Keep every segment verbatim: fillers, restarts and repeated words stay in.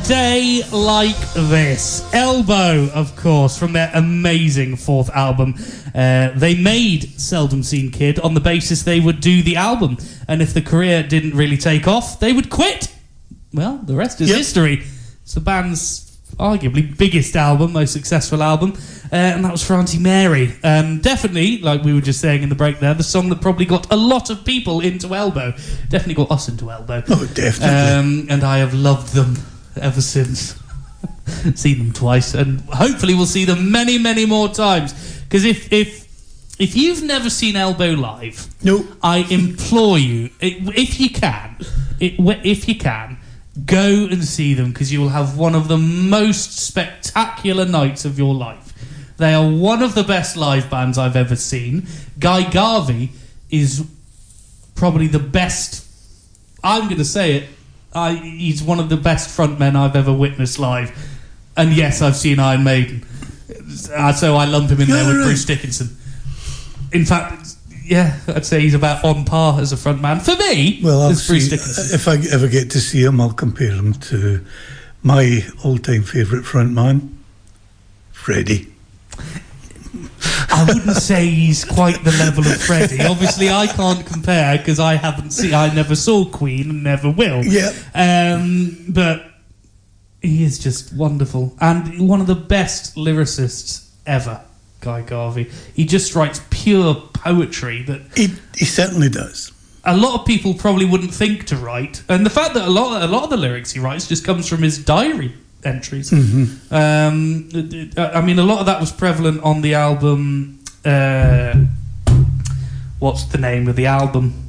Day Like This. Elbow, of course, from their amazing fourth album. Uh, they made Seldom Seen Kid on the basis they would do the album, and if the career didn't really take off, they would quit. Well, the rest is yep. history. It's the band's arguably biggest album, most successful album, uh, and that was for Auntie Mary. Um, definitely, like we were just saying in the break there, the song that probably got a lot of people into Elbow. Definitely got us into Elbow. Oh, definitely. Um, and I have loved them ever since. Seen them twice, and hopefully we'll see them many, many more times. Because if if if you've never seen Elbow live, no, I implore you, if you can, if you can, go and see them, because you will have one of the most spectacular nights of your life. They are one of the best live bands I've ever seen. Guy Garvey is probably the best. I'm going to say it. I, he's one of the best frontmen I've ever witnessed live. And yes, I've seen Iron Maiden. Uh, so I lump him in there with Bruce Dickinson. In fact, yeah, I'd say he's about on par as a frontman. For me, well, as Bruce see, Dickinson. If I ever get to see him, I'll compare him to my all-time favourite frontman, Freddie. I wouldn't say he's quite the level of Freddie. Obviously, I can't compare because I haven't seen. I never saw Queen and never will. Yeah. Um, but he is just wonderful and one of the best lyricists ever. Guy Garvey. He just writes pure poetry that he he certainly does. A lot of people probably wouldn't think to write, and the fact that a lot a lot of the lyrics he writes just comes from his diary entries. Mm-hmm. Um, I mean, a lot of that was prevalent on the album. Uh, what's the name of the album?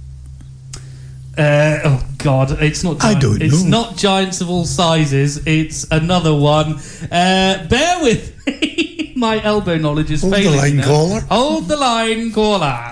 Uh, oh God, it's not. Giant, I don't it's know. not Giants of All Sizes. It's another one. Uh, bear with me. My elbow knowledge is Hold failing. the line, now. caller. Hold the line, caller.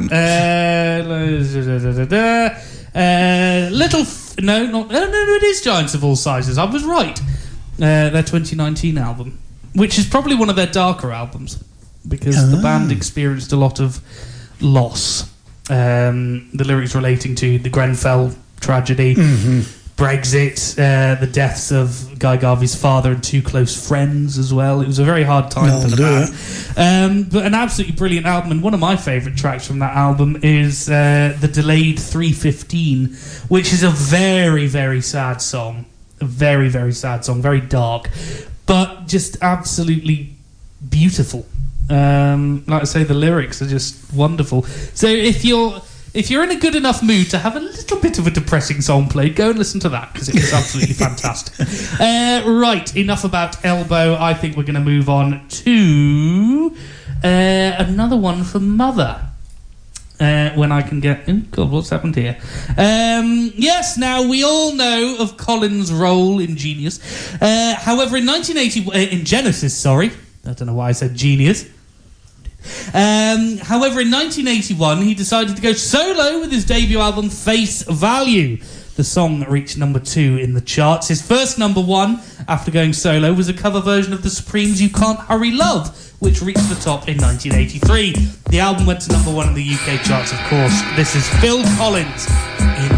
Uh, uh, little. F- no, not. No, no, no. It is Giants of All Sizes. I was right. Uh, their twenty nineteen album, which is probably one of their darker albums, because oh. the band experienced a lot of loss. Um, the lyrics relating to the Grenfell tragedy, mm-hmm. Brexit, uh, the deaths of Guy Garvey's father and two close friends as well. It was a very hard time no, for the band. Um, but an absolutely brilliant album, and one of my favourite tracks from that album is uh, the Delayed three fifteen, which is a very, very sad song. A very, very sad song, very dark, but just absolutely beautiful. Um, like I say, the lyrics are just wonderful. So if you're if you're in a good enough mood to have a little bit of a depressing song played, go and listen to that, because it is absolutely fantastic. Uh, right, enough about Elbow. I think we're going to move on to uh, another one for Mother. Uh, when I can get... Oh, God, what's happened here? Um, yes, now, we all know of Colin's role in Genius. Uh, however, in nineteen eighty... Uh, in Genesis, sorry. I don't know why I said Genius. Um, however, in nineteen eighty-one, he decided to go solo with his debut album, Face Value. The song reached number two in the charts. His first number one, after going solo, was a cover version of The Supremes' You Can't Hurry Love, which reached the top in nineteen eighty-three. The album went to number one in the U K charts, of course. This is Phil Collins in